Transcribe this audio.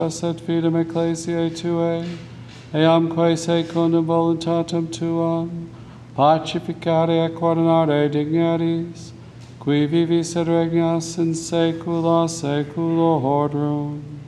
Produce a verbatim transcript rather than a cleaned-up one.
et fidem ecclesiae tuae, eamque secundum voluntatem tuam, pacificare et coordinare dignities, qui vivis et regnas in saecula saeculorum.